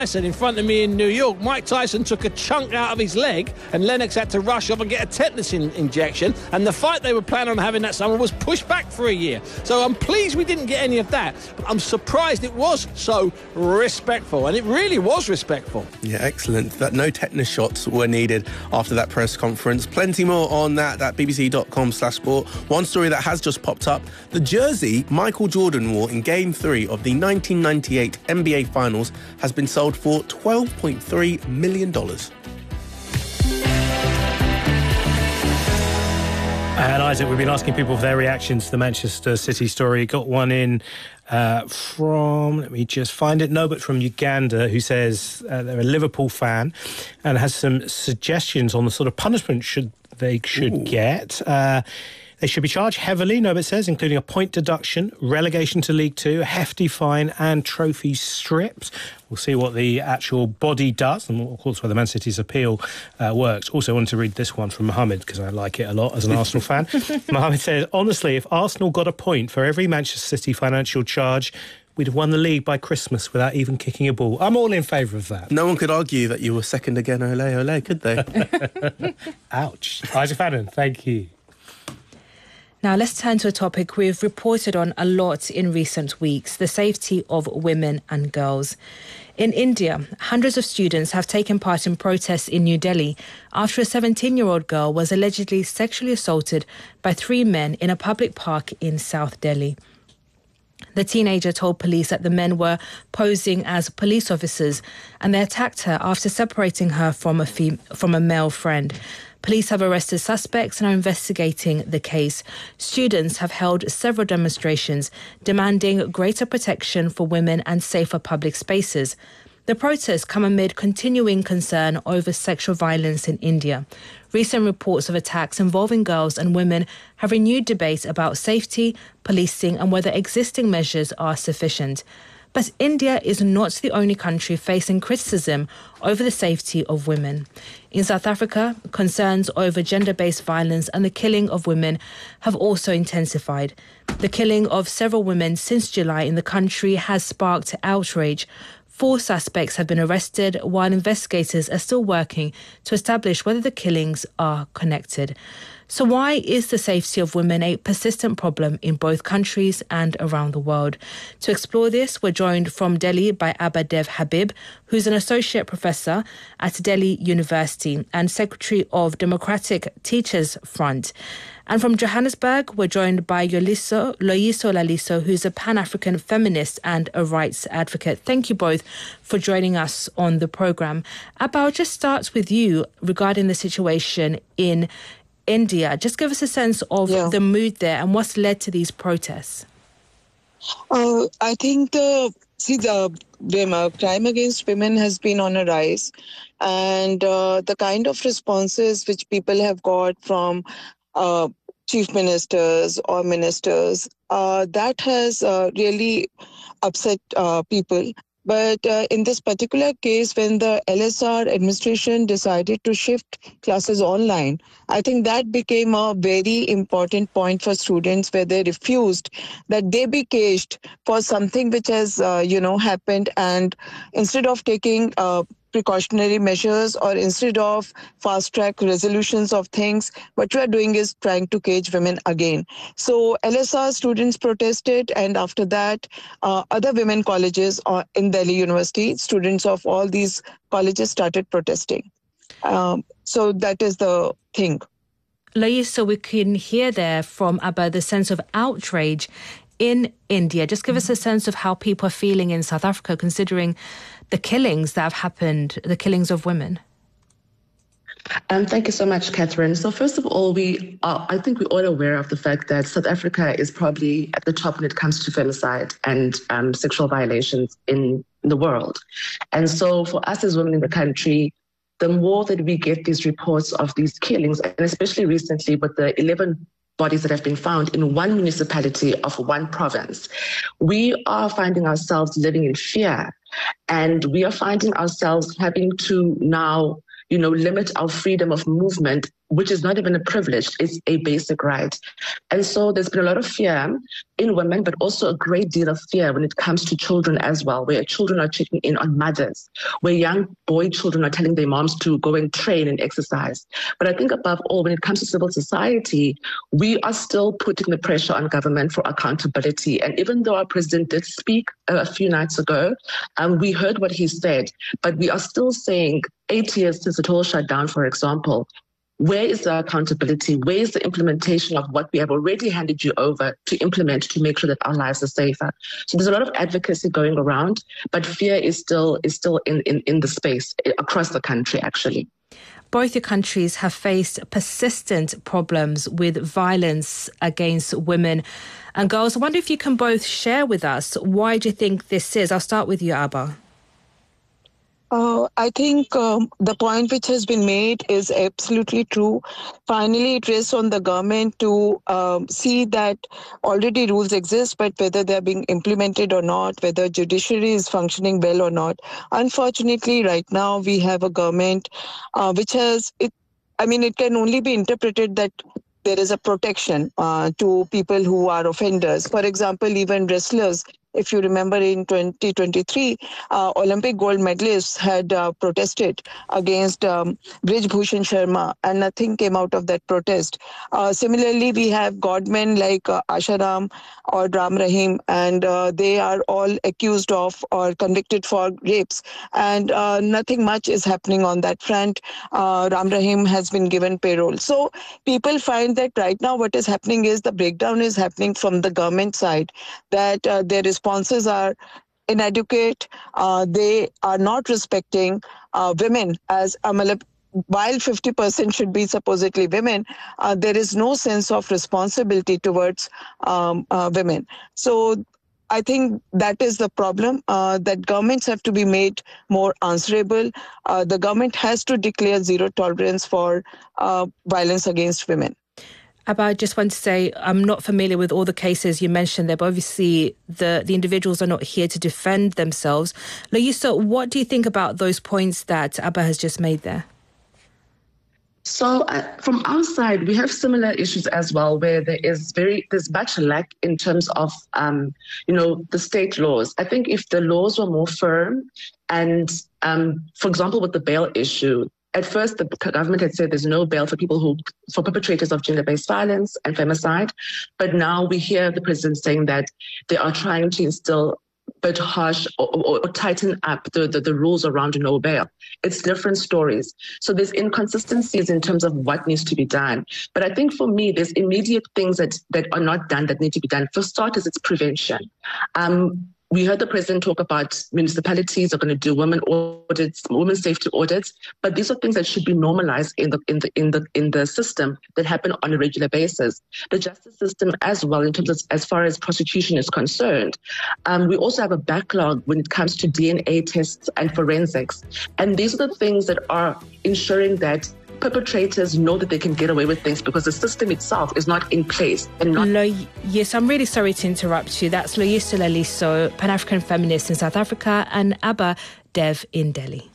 Tyson in front of me in New York. Mike Tyson took a chunk out of his leg and Lennox had to rush off and get a tetanus injection, and the fight they were planning on having that summer was pushed back for a year. So I'm pleased we didn't get any of that, but I'm surprised it was so respectful, and it really was respectful. Yeah, excellent. That no tetanus shots were needed after that press conference. Plenty more on that at bbc.com/sport. One story that has just popped up: the jersey Michael Jordan wore in Game 3 of the 1998 NBA Finals has been sold for $12.3 million. And Isaac, we've been asking people for their reactions to the Manchester City story. Got one in from, let me just find it, Norbert from Uganda, who says they're a Liverpool fan and has some suggestions on the sort of punishment they should get. They should be charged heavily, Norbert says, including a point deduction, relegation to League Two, a hefty fine and trophies stripped. We'll see what the actual body does and, of course, whether Man City's appeal works. Also, I wanted to read this one from Mohammed because I like it a lot as an Arsenal fan. Mohammed says, honestly, if Arsenal got a point for every Manchester City financial charge, we'd have won the league by Christmas without even kicking a ball. I'm all in favour of that. No one could argue that you were second again, ole, could they? Ouch. Isaac Fadden, thank you. Now, let's turn to a topic we've reported on a lot in recent weeks: the safety of women and girls. In India, hundreds of students have taken part in protests in New Delhi after a 17-year-old girl was allegedly sexually assaulted by 3 men in a public park in South Delhi. The teenager told police that the men were posing as police officers and they attacked her after separating her from a male friend. Police have arrested suspects and are investigating the case. Students have held several demonstrations demanding greater protection for women and safer public spaces. The protests come amid continuing concern over sexual violence in India. Recent reports of attacks involving girls and women have renewed debate about safety, policing, and whether existing measures are sufficient. But India is not the only country facing criticism over the safety of women. In South Africa, concerns over gender-based violence and the killing of women have also intensified. The killing of several women since July in the country has sparked outrage. 4 suspects have been arrested, while investigators are still working to establish whether the killings are connected. So why is the safety of women a persistent problem in both countries and around the world? To explore this, we're joined from Delhi by Abadev Habib, who's an associate professor at Delhi University and secretary of Democratic Teachers Front. And from Johannesburg, we're joined by Loyiso Laliso, who's a Pan-African feminist and a rights advocate. Thank you both for joining us on the programme. Abba, I'll just start with you regarding the situation in India. Just give us a sense of the mood there and what's led to these protests. I think the crime against women has been on a rise, and the kind of responses which people have got from chief ministers or ministers, that has really upset people. But in this particular case, when the LSR administration decided to shift classes online, I think that became a very important point for students, where they refused that they be caged for something which has, happened. And instead of taking precautionary measures or instead of fast-track resolutions of things, what we are doing is trying to cage women again. So LSR students protested, and after that, other women colleges in Delhi University, students of all these colleges started protesting. So that is the thing. Lois, so we can hear there from Abba the sense of outrage in India. Just give us a sense of how people are feeling in South Africa, considering the killings that have happened, the killings of women. Thank you so much, Catherine. So first of all, I think we're all aware of the fact that South Africa is probably at the top when it comes to femicide and sexual violations in the world. And so for us as women in the country, the more that we get these reports of these killings, and especially recently with the 11 bodies that have been found in one municipality of one province, we are finding ourselves living in fear. And we are finding ourselves having to now, limit our freedom of movement, which is not even a privilege, it's a basic right. And so there's been a lot of fear in women, but also a great deal of fear when it comes to children as well, where children are checking in on mothers, where young boy children are telling their moms to go and train and exercise. But I think above all, when it comes to civil society, we are still putting the pressure on government for accountability. And even though our president did speak a few nights ago, we heard what he said, but we are still saying 8 years since the total shutdown, for example, where is the accountability? Where is the implementation of what we have already handed you over to implement to make sure that our lives are safer? So there's a lot of advocacy going around, but fear is still in the space across the country, actually. Both your countries have faced persistent problems with violence against women and girls. I wonder if you can both share with us, why do you think this is? I'll start with you, Abba. I think the point which has been made is absolutely true. Finally, it rests on the government to see that already rules exist, but whether they're being implemented or not, whether judiciary is functioning well or not. Unfortunately, right now we have a government which has, it can only be interpreted that there is a protection to people who are offenders. For example, even wrestlers. If you remember, in 2023, Olympic gold medalists had protested against Brij Bhushan Sharma, and nothing came out of that protest. Similarly, we have godmen like Asharam or Ram Rahim, and they are all accused of or convicted for rapes, and nothing much is happening on that front. Ram Rahim has been given parole. So people find that right now what is happening is the breakdown is happening from the government side, that there is responses are inadequate. They are not respecting women as while 50% should be supposedly women, there is no sense of responsibility towards women. So I think that is the problem, that governments have to be made more answerable. The government has to declare zero tolerance for violence against women. Abba, I just want to say I'm not familiar with all the cases you mentioned there, but obviously the individuals are not here to defend themselves. Loyiso, what do you think about those points that Abba has just made there? So from our side, we have similar issues as well, where there's much lack in terms of, the state laws. I think if the laws were more firm and, for example, with the bail issue, at first, the government had said there's no bail for for perpetrators of gender-based violence and femicide. But now we hear the president saying that they are trying to instill a bit harsh or tighten up the rules around no bail. It's different stories. So there's inconsistencies in terms of what needs to be done. But I think for me, there's immediate things that are not done that need to be done. For starters, it's prevention. We heard the president talk about municipalities are going to do women safety audits, but these are things that should be normalized in the system that happen on a regular basis. The justice system as well, in terms of as far as prosecution is concerned. We also have a backlog when it comes to DNA tests and forensics, and these are the things that are ensuring that perpetrators know that they can get away with things because the system itself is not in place. Yes, I'm really sorry to interrupt you. That's Loyiso Laliso, Pan-African feminist in South Africa, and Abba Dev in Delhi.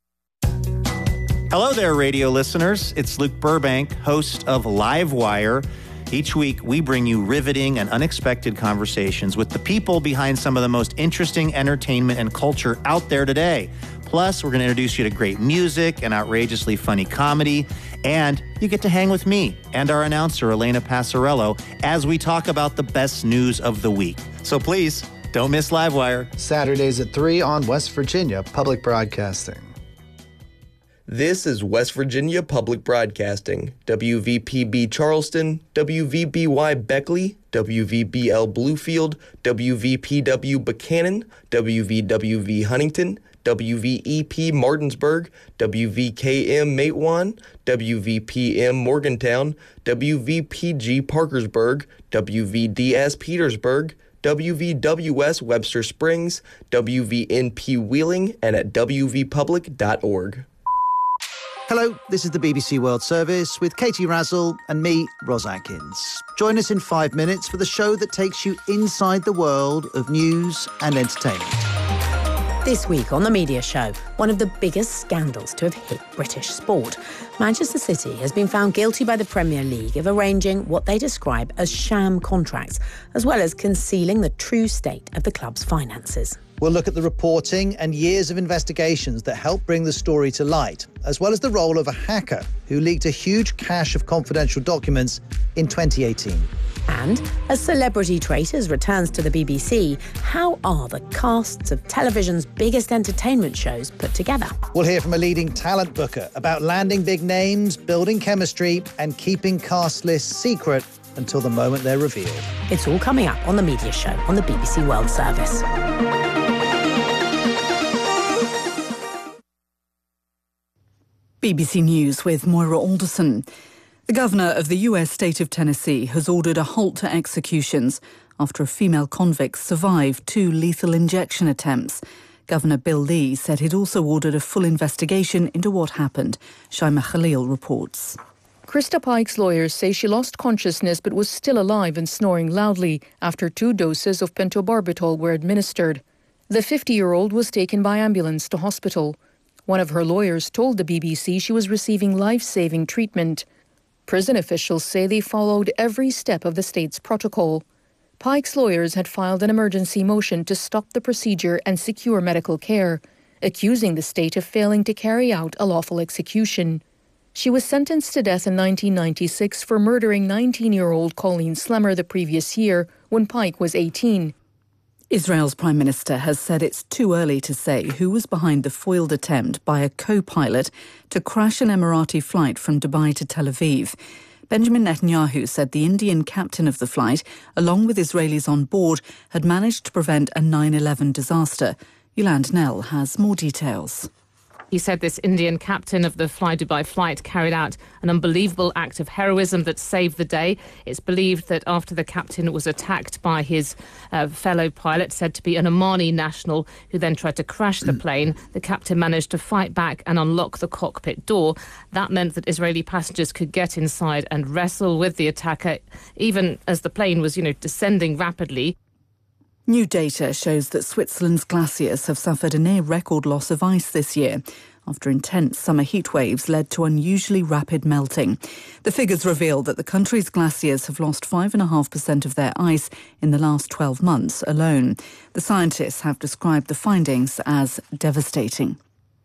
Hello there, radio listeners. It's Luke Burbank, host of Livewire. Each week, we bring you riveting and unexpected conversations with the people behind some of the most interesting entertainment and culture out there today. Plus, we're going to introduce you to great music and outrageously funny comedy. And you get to hang with me and our announcer, Elena Passarello, as we talk about the best news of the week. So please, don't miss Livewire. Saturdays at 3 on West Virginia Public Broadcasting. This is West Virginia Public Broadcasting, WVPB Charleston, WVBY Beckley, WVBL Bluefield, WVPW Buchanan, WVWV Huntington, WVEP Martinsburg, WVKM Matewan, WVPM Morgantown, WVPG Parkersburg, WVDS Petersburg, WVWS Webster Springs, WVNP Wheeling, and at wvpublic.org. Hello, this is the BBC World Service with Katie Razzle and me, Ros Atkins. Join us in 5 minutes for the show that takes you inside the world of news and entertainment. This week on The Media Show, one of the biggest scandals to have hit British sport. Manchester City has been found guilty by the Premier League of arranging what they describe as sham contracts, as well as concealing the true state of the club's finances. We'll look at the reporting and years of investigations that helped bring the story to light, as well as the role of a hacker who leaked a huge cache of confidential documents in 2018. And as Celebrity Traitors returns to the BBC, how are the casts of television's biggest entertainment shows put together? We'll hear from a leading talent booker about landing big names, building chemistry, and keeping cast lists secret until the moment they're revealed. It's all coming up on The Media Show on the BBC World Service. BBC News with Moira Alderson. The governor of the US state of Tennessee has ordered a halt to executions after a female convict survived 2 lethal injection attempts. Governor Bill Lee said he'd also ordered a full investigation into what happened. Shaima Khalil reports. Krista Pike's lawyers say she lost consciousness but was still alive and snoring loudly after 2 doses of pentobarbital were administered. The 50-year-old was taken by ambulance to hospital. One of her lawyers told the BBC she was receiving life-saving treatment. Prison officials say they followed every step of the state's protocol. Pike's lawyers had filed an emergency motion to stop the procedure and secure medical care, accusing the state of failing to carry out a lawful execution. She was sentenced to death in 1996 for murdering 19-year-old Colleen Slemmer the previous year when Pike was 18. Israel's Prime Minister has said it's too early to say who was behind the foiled attempt by a co-pilot to crash an Emirati flight from Dubai to Tel Aviv. Benjamin Netanyahu said the Indian captain of the flight, along with Israelis on board, had managed to prevent a 9/11 disaster. Yolande Nell has more details. He said this Indian captain of the Fly Dubai flight carried out an unbelievable act of heroism that saved the day. It's believed that after the captain was attacked by his fellow pilot, said to be an Omani national, who then tried to crash the plane, the captain managed to fight back and unlock the cockpit door. That meant that Israeli passengers could get inside and wrestle with the attacker, even as the plane was, descending rapidly. New data shows that Switzerland's glaciers have suffered a near-record loss of ice this year after intense summer heat waves led to unusually rapid melting. The figures reveal that the country's glaciers have lost 5.5% of their ice in the last 12 months alone. The scientists have described the findings as devastating.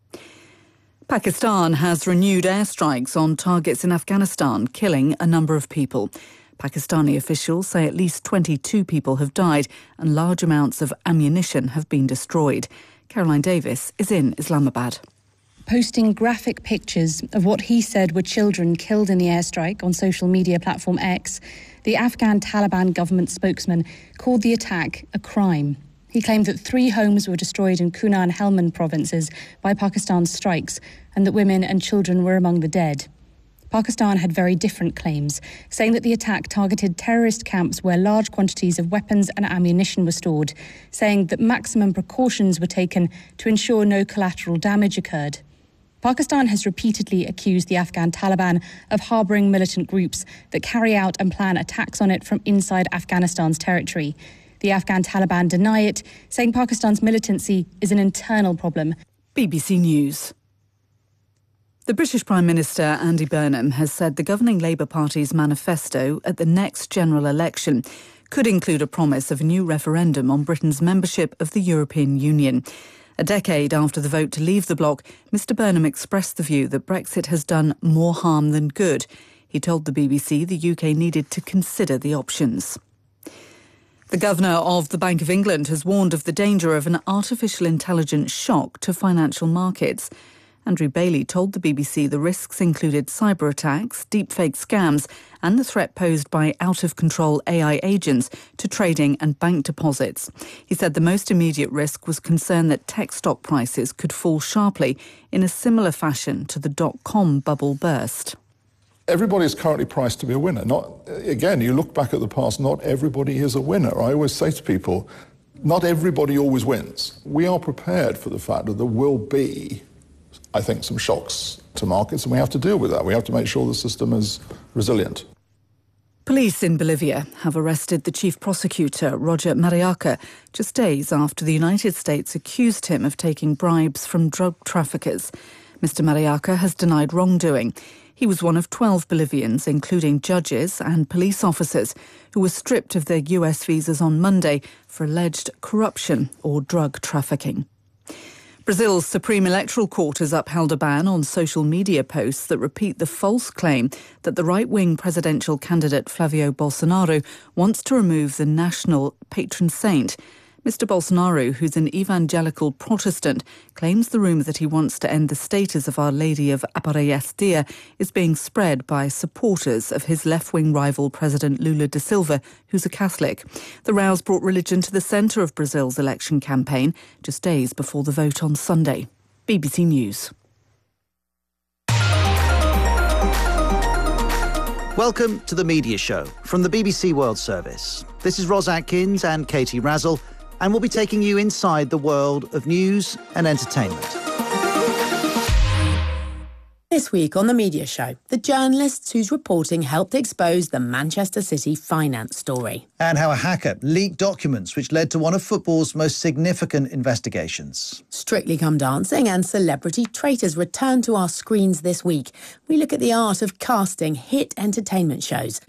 Pakistan has renewed airstrikes on targets in Afghanistan, killing a number of people. Pakistani officials say at least 22 people have died and large amounts of ammunition have been destroyed. Caroline Davis is in Islamabad. Posting graphic pictures of what he said were children killed in the airstrike on social media platform X, the Afghan Taliban government spokesman called the attack a crime. He claimed that 3 homes were destroyed in Kunar and Helmand provinces by Pakistan's strikes and that women and children were among the dead. Pakistan had very different claims, saying that the attack targeted terrorist camps where large quantities of weapons and ammunition were stored, saying that maximum precautions were taken to ensure no collateral damage occurred. Pakistan has repeatedly accused the Afghan Taliban of harbouring militant groups that carry out and plan attacks on it from inside Afghanistan's territory. The Afghan Taliban deny it, saying Pakistan's militancy is an internal problem. BBC News. The British Prime Minister, Andy Burnham, has said the governing Labour Party's manifesto at the next general election could include a promise of a new referendum on Britain's membership of the European Union. A decade after the vote to leave the bloc, Mr Burnham expressed the view that Brexit has done more harm than good. He told the BBC the UK needed to consider the options. The Governor of the Bank of England has warned of the danger of an artificial intelligence shock to financial markets. Andrew Bailey told the BBC the risks included cyber attacks, deepfake scams and the threat posed by out-of-control AI agents to trading and bank deposits. He said the most immediate risk was concern that tech stock prices could fall sharply in a similar fashion to the dot-com bubble burst. Everybody is currently priced to be a winner. Again, you look back at the past, not everybody is a winner. I always say to people, not everybody always wins. We are prepared for the fact that there will be, I think, some shocks to markets, and we have to deal with that. We have to make sure the system is resilient. Police in Bolivia have arrested the chief prosecutor, Roger Mariaca, just days after the United States accused him of taking bribes from drug traffickers. Mr. Mariaca has denied wrongdoing. He was one of 12 Bolivians, including judges and police officers, who were stripped of their US visas on Monday for alleged corruption or drug trafficking. Brazil's Supreme Electoral Court has upheld a ban on social media posts that repeat the false claim that the right-wing presidential candidate Flavio Bolsonaro wants to remove the national patron saint. Mr. Bolsonaro, who's an evangelical Protestant, claims the rumour that he wants to end the status of Our Lady of Aparecida is being spread by supporters of his left-wing rival President Lula da Silva, who's a Catholic. The rows brought religion to the centre of Brazil's election campaign, just days before the vote on Sunday. BBC News. Welcome to The Media Show from the BBC World Service. This is Ros Atkins and Katie Razzle, and we'll be taking you inside the world of news and entertainment. This week on The Media Show, the journalists whose reporting helped expose the Manchester City finance story. And how a hacker leaked documents which led to one of football's most significant investigations. Strictly Come Dancing and Celebrity Traitors return to our screens this week. We look at the art of casting hit entertainment shows.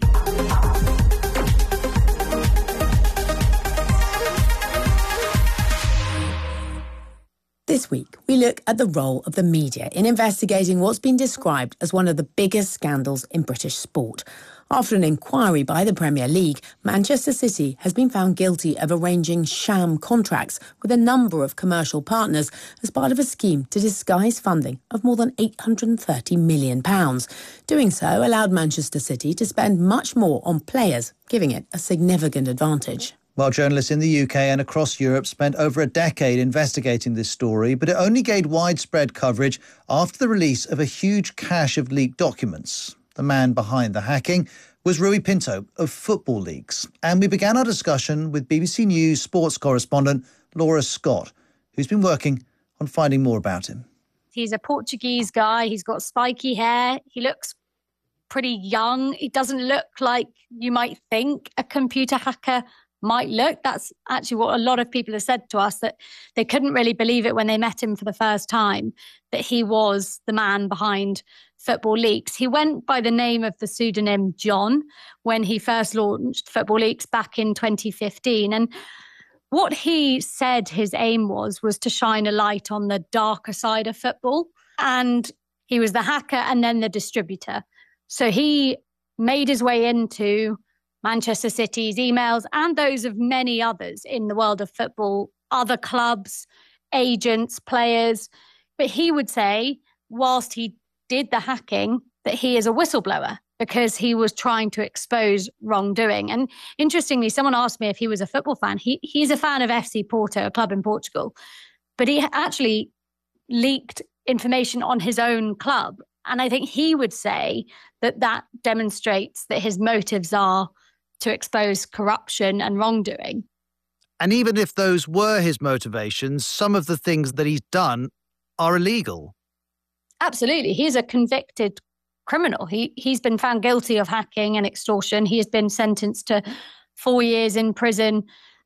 This week, we look at the role of the media in investigating what's been described as one of the biggest scandals in British sport. After an inquiry by the Premier League, Manchester City has been found guilty of arranging sham contracts with a number of commercial partners as part of a scheme to disguise funding of more than £830 million. Doing so allowed Manchester City to spend much more on players, giving it a significant advantage. Well, journalists in the UK and across Europe spent over a decade investigating this story, but it only gained widespread coverage after the release of a huge cache of leaked documents. The man behind the hacking was Rui Pinto of Football Leaks. And we began our discussion with BBC News sports correspondent Laura Scott, who's been working on finding more about him. He's a Portuguese guy. He's got spiky hair. He looks pretty young. He doesn't look like you might think a computer hacker might look. That's actually what a lot of people have said to us, that they couldn't really believe it when they met him for the first time, that he was the man behind Football Leaks. He went by the name of the pseudonym John when he first launched Football Leaks back in 2015. And what he said his aim was to shine a light on the darker side of football. And he was the hacker and then the distributor. So he made his way into Manchester City's emails and those of many others in the world of football, other clubs, agents, players. But he would say, whilst he did the hacking, that he is a whistleblower because he was trying to expose wrongdoing. And interestingly, someone asked me if he was a football fan. He's a fan of FC Porto, a club in Portugal. But he actually leaked information on his own club. And I think he would say that that demonstrates that his motives are to expose corruption and wrongdoing. And even if those were his motivations, some of the things that he's done are illegal. Absolutely. He's a convicted criminal. He's been found guilty of hacking and extortion. He has been sentenced to 4 years in prison.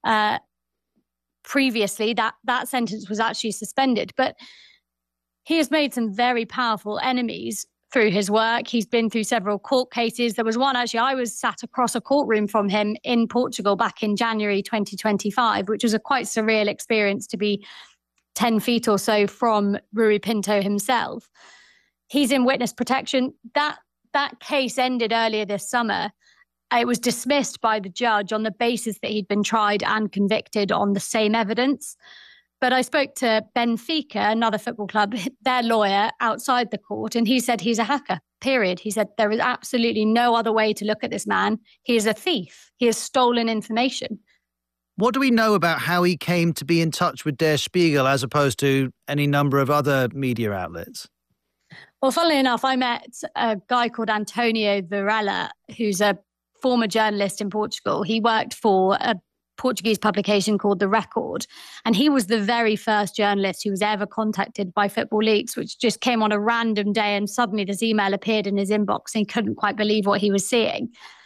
Previously, that sentence was actually suspended. But he has made some very powerful enemies through his work. He's been through several court cases. There was one, actually, I was sat across a courtroom from him in Portugal back in January 2025, which was a quite surreal experience to be 10 feet or so from Rui Pinto himself. He's in witness protection. That case ended earlier this summer. It was dismissed by the judge on the basis that he'd been tried and convicted on the same evidence. But I spoke to Benfica, another football club, their lawyer outside the court, and he said he's a hacker, period. He said there is absolutely no other way to look at this man. He is a thief. He has stolen information. What do we know about how he came to be in touch with Der Spiegel as opposed to any number of other media outlets? Well, funnily enough, I met a guy called Antonio Varela, who's a former journalist in Portugal. He worked for a Portuguese publication called The Record. And he was the very first journalist who was ever contacted by Football Leaks, which just came on a random day and suddenly this email appeared in his inbox and he couldn't quite believe what he was seeing.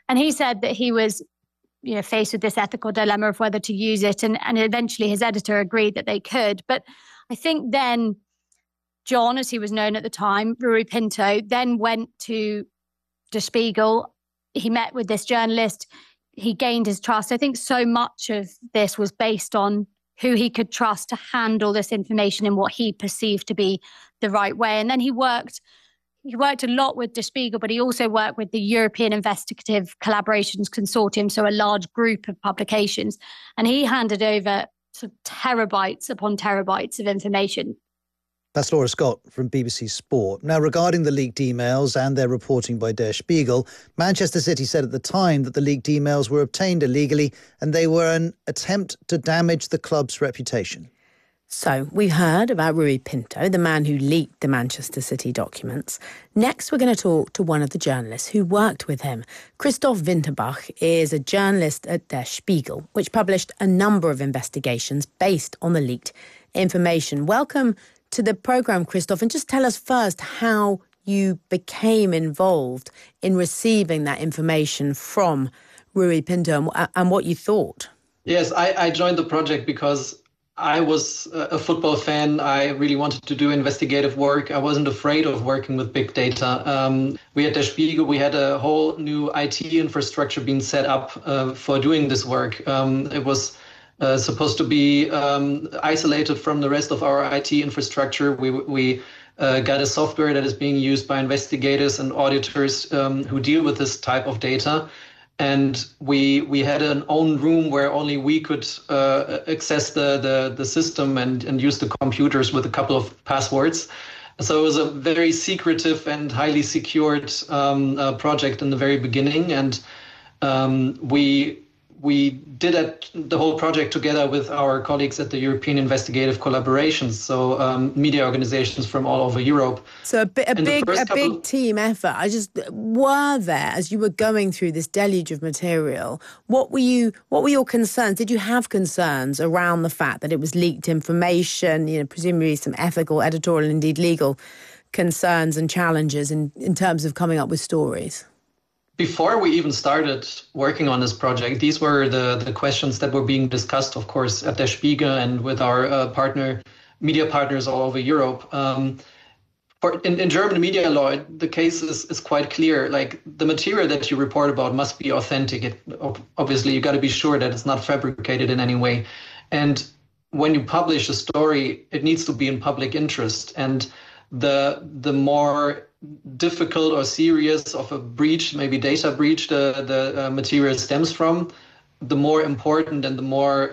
And he said that he was faced with this ethical dilemma of whether to use it. And eventually his editor agreed that they could. But I think then John, as he was known at the time, Rui Pinto, then went to Der Spiegel. He met with this journalist. He gained his trust. I think so much of this was based on who he could trust to handle this information in what he perceived to be the right way. And then he worked a lot with Der Spiegel, but he also worked with the European Investigative Collaborations Consortium, so a large group of publications. And he handed over sort of terabytes upon terabytes of information. That's Laura Scott from BBC Sport. Now, regarding the leaked emails and their reporting by Der Spiegel, Manchester City said at the time that the leaked emails were obtained illegally and they were an attempt to damage the club's reputation. So, we heard about Rui Pinto, the man who leaked the Manchester City documents. Next, we're going to talk to one of the journalists who worked with him. Christoph Winterbach is a journalist at Der Spiegel, which published a number of investigations based on the leaked information. Welcome to the programme, Christoph, and just tell us first how you became involved in receiving that information from Rui Pinto and what you thought. Yes, I joined the project because I was a football fan. I really wanted to do investigative work. I wasn't afraid of working with big data. We at Der Spiegel, we had a whole new IT infrastructure being set up for doing this work. It was supposed to be isolated from the rest of our IT infrastructure. We got a software that is being used by investigators and auditors who deal with this type of data. And we had an own room where only we could access the system and use the computers with a couple of passwords. So it was a very secretive and highly secured project in the very beginning. And we did the whole project together with our colleagues at the European Investigative Collaborations, so media organizations from all over Europe. So a big team effort. Were there, as you were going through this deluge of material, what were your concerns? Did you have concerns around the fact that it was leaked information, presumably some ethical, editorial, and indeed legal concerns and challenges in terms of coming up with stories? Before we even started working on this project, these were the questions that were being discussed, of course, at Der Spiegel and with our media partners all over Europe. In German media law, the case is quite clear. Like, the material that you report about must be authentic. Obviously, you got to be sure that it's not fabricated in any way. And when you publish a story, it needs to be in public interest. And the more difficult or serious of a breach, maybe data breach, the material stems from, the more important and the more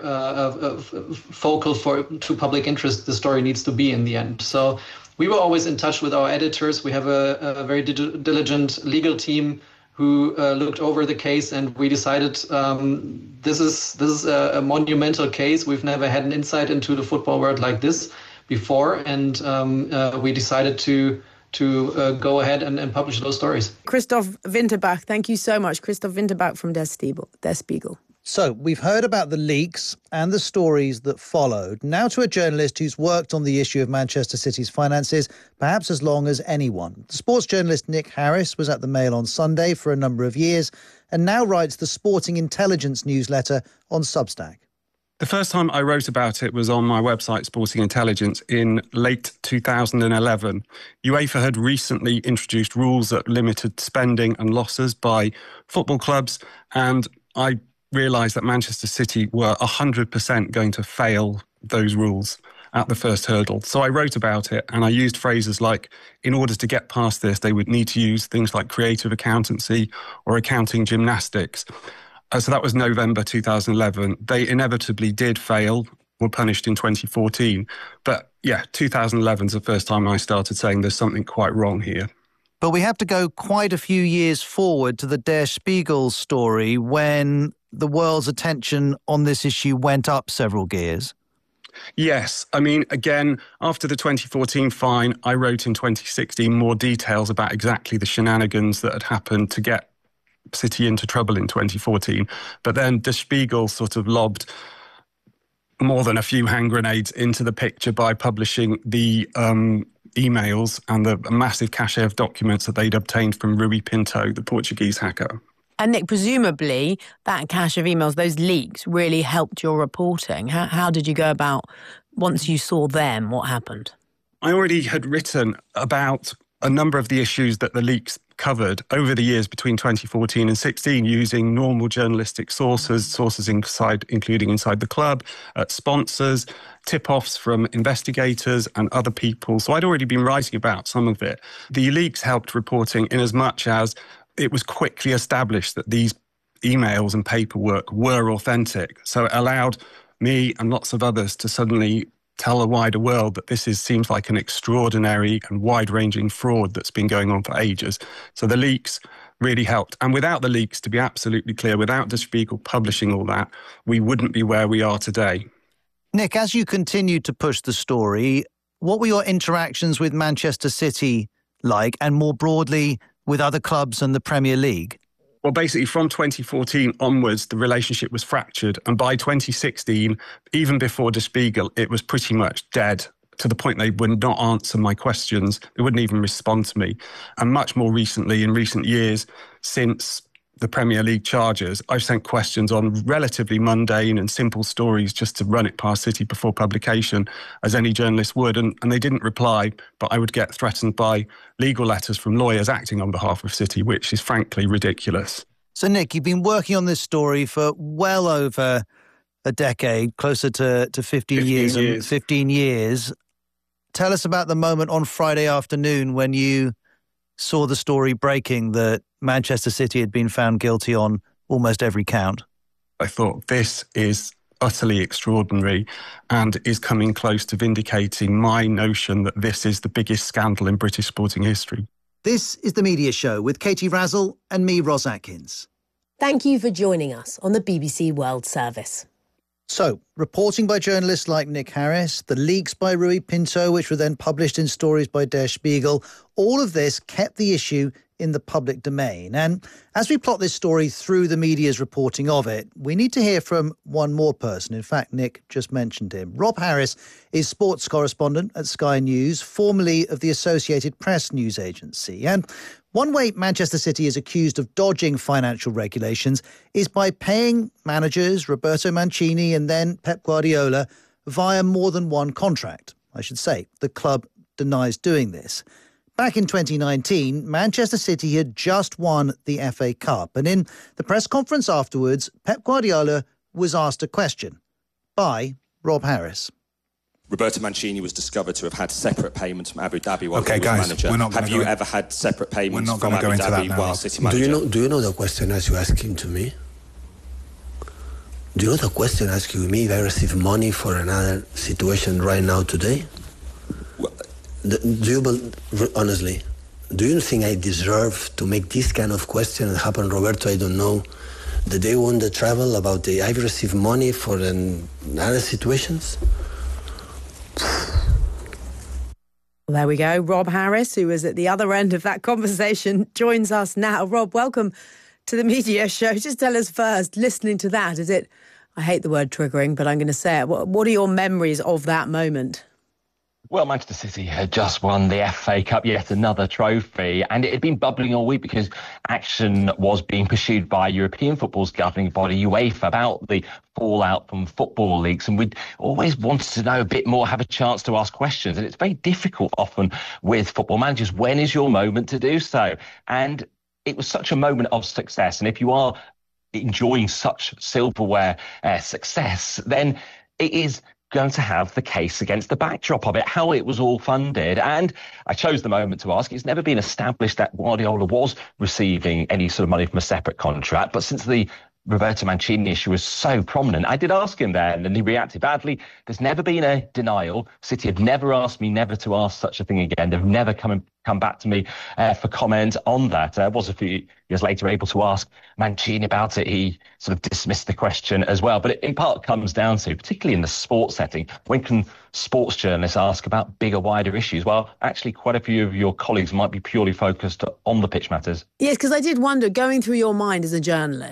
focal to public interest the story needs to be in the end. So we were always in touch with our editors. We have a very diligent legal team who looked over the case, and we decided this is a monumental case. We've never had an insight into the football world like this before, and we decided to go ahead and publish those stories. Christoph Winterbach, thank you so much. Christoph Winterbach from Der Spiegel. So we've heard about the leaks and the stories that followed. Now to a journalist who's worked on the issue of Manchester City's finances perhaps as long as anyone. The sports journalist Nick Harris was at the Mail on Sunday for a number of years and now writes the Sporting Intelligence newsletter on Substack. The first time I wrote about it was on my website, Sporting Intelligence, in late 2011. UEFA had recently introduced rules that limited spending and losses by football clubs, and I realised that Manchester City were 100% going to fail those rules at the first hurdle. So I wrote about it, and I used phrases like, in order to get past this, they would need to use things like creative accountancy or accounting gymnastics. So that was November 2011. They inevitably did fail, were punished in 2014. But yeah, 2011 is the first time I started saying there's something quite wrong here. But we have to go quite a few years forward to the Der Spiegel story when the world's attention on this issue went up several gears. Yes. I mean, again, after the 2014 fine, I wrote in 2016 more details about exactly the shenanigans that had happened to get City into trouble in 2014. But then Der Spiegel sort of lobbed more than a few hand grenades into the picture by publishing the emails and the massive cache of documents that they'd obtained from Rui Pinto, the Portuguese hacker. And Nick, presumably that cache of emails, those leaks, really helped your reporting. How did you go about, once you saw them, what happened? I already had written about a number of the issues that the leaks covered over the years between 2014 and 16 using normal journalistic sources including inside the club, sponsors, tip-offs from investigators and other people. So I'd already been writing about some of it. The leaks helped reporting in as much as it was quickly established that these emails and paperwork were authentic. So it allowed me and lots of others to suddenly tell the wider world that seems like an extraordinary and wide-ranging fraud that's been going on for ages. So the leaks really helped. And without the leaks, to be absolutely clear, without Der Spiegel publishing all that, we wouldn't be where we are today. Nick, as you continued to push the story, what were your interactions with Manchester City like, and more broadly with other clubs and the Premier League? Well, basically, from 2014 onwards, the relationship was fractured. And by 2016, even before Der Spiegel, it was pretty much dead, to the point they would not answer my questions. They wouldn't even respond to me. And much more recently, in recent years, since the Premier League charges, I've sent questions on relatively mundane and simple stories just to run it past City before publication, as any journalist would, and they didn't reply, but I would get threatened by legal letters from lawyers acting on behalf of City, which is frankly ridiculous. So, Nick, you've been working on this story for well over a decade, closer to 15 years. 15 years. Tell us about the moment on Friday afternoon when you saw the story breaking that Manchester City had been found guilty on almost every count. I thought, this is utterly extraordinary and is coming close to vindicating my notion that this is the biggest scandal in British sporting history. This is The Media Show with Katie Razzle and me, Ros Atkins. Thank you for joining us on the BBC World Service. So, reporting by journalists like Nick Harris, the leaks by Rui Pinto, which were then published in stories by Der Spiegel, all of this kept the issue in the public domain. And as we plot this story through the media's reporting of it, we need to hear from one more person. In fact, Nick just mentioned him. Rob Harris is sports correspondent at Sky News, formerly of the Associated Press news agency. And one way Manchester City is accused of dodging financial regulations is by paying managers Roberto Mancini and then Pep Guardiola via more than one contract. I should say, the club denies doing this. Back in 2019, Manchester City had just won the FA Cup, and in the press conference afterwards, Pep Guardiola was asked a question by Rob Harris. Roberto Mancini was discovered to have had separate payments from Abu Dhabi while he was manager. Have you ever had separate payments from Abu Dhabi while City manager? Do you know the question as you asking to me? Do you know the question asking me if I receive money for another situation right now today? Honestly, do you think I deserve to make this kind of question that happened, Roberto? I don't know. The day won the travel about I've received money for other situations. Well, there we go. Rob Harris, who was at the other end of that conversation, joins us now. Rob, welcome to the Media Show. Just tell us first, listening to that, is it, I hate the word triggering, but I'm going to say it. What are your memories of that moment? Well, Manchester City had just won the FA Cup, yet another trophy, and it had been bubbling all week because action was being pursued by European football's governing body, UEFA, about the fallout from football leagues, and we'd always wanted to know a bit more, have a chance to ask questions, and it's very difficult often with football managers. When is your moment to do so? And it was such a moment of success, and if you are enjoying such silverware success, then it is going to have the case against the backdrop of it, how it was all funded. And I chose the moment to ask. It's never been established that Guardiola was receiving any sort of money from a separate contract, but since the Roberto Mancini issue was so prominent, I did ask him then, and he reacted badly. There's never been a denial. City have never asked me never to ask such a thing again. They've never come back to me for comment on that. I was a few years later able to ask Mancini about it. He sort of dismissed the question as well. But it in part comes down to, particularly in the sports setting, when can sports journalists ask about bigger, wider issues? Well, actually, quite a few of your colleagues might be purely focused on the pitch matters. Yes, because I did wonder, going through your mind as a journalist,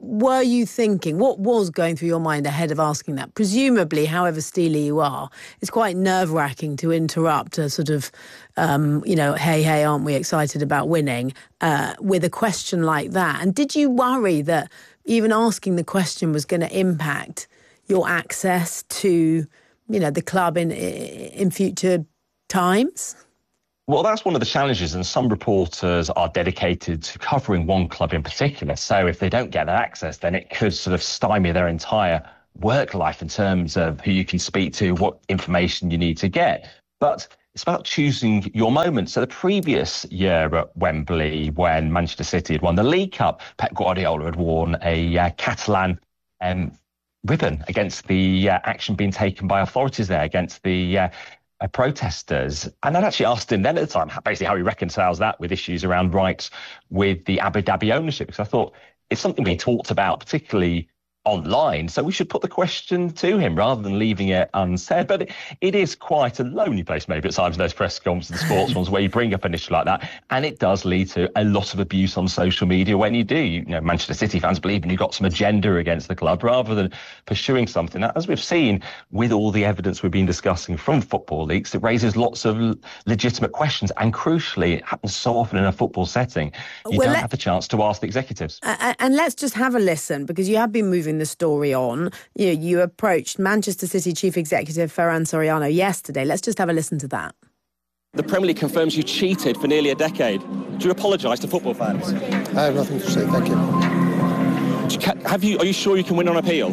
were you thinking? What was going through your mind ahead of asking that? Presumably, however steely you are, it's quite nerve-wracking to interrupt a sort of, hey, aren't we excited about winning, with a question like that. And did you worry that even asking the question was going to impact your access to, the club in future times? Well, that's one of the challenges, and some reporters are dedicated to covering one club in particular. So if they don't get that access, then it could sort of stymie their entire work life in terms of who you can speak to, what information you need to get. But it's about choosing your moment. So the previous year at Wembley, when Manchester City had won the League Cup, Pep Guardiola had worn a Catalan ribbon against the action being taken by authorities there against the protesters. And I'd actually asked him then at the time basically how he reconciles that with issues around rights with the Abu Dhabi ownership, because I thought it's something we talked about, particularly online, so we should put the question to him rather than leaving it unsaid. But it is quite a lonely place maybe at times, those press conferences, the sports ones, where you bring up an issue like that, and it does lead to a lot of abuse on social media when you do. Manchester City fans believing you've got some agenda against the club rather than pursuing something. As we've seen with all the evidence we've been discussing from football leaks, it raises lots of legitimate questions, and crucially, it happens so often in a football setting, you don't have the chance to ask the executives. And let's just have a listen, because you have been moving the story on. You approached Manchester City Chief Executive Ferran Soriano yesterday. Let's just have a listen to that. The Premier League confirms you cheated for nearly a decade. Do you apologise to football fans? I have nothing to say, thank you. Are you sure you can win on appeal?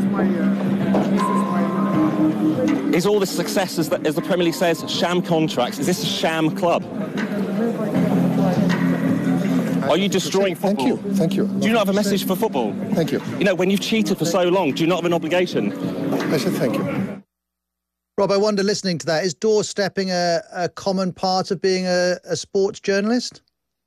Is all this success, as the Premier League says, sham contracts? Is this a sham club? Are you destroying football? Thank you. Do you not have a message for football? Thank you. When you've cheated for so long, do you not have an obligation? I said thank you. Rob, I wonder, listening to that, is doorstepping a common part of being a sports journalist?